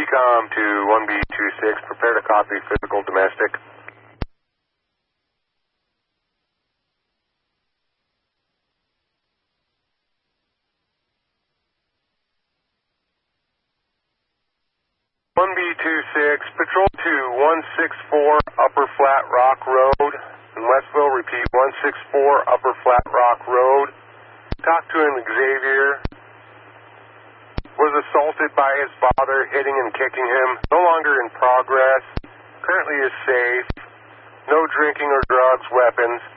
Decom to 1B26, prepare to copy physical domestic. One B26, patrol to 164 Upper Flat Rock Road in Westville. Repeat, 164 Upper Flat Rock Road. Talk to an Xavier. Was assaulted by his father, hitting and kicking him. No longer in progress. Currently is safe. No drinking or drugs, weapons.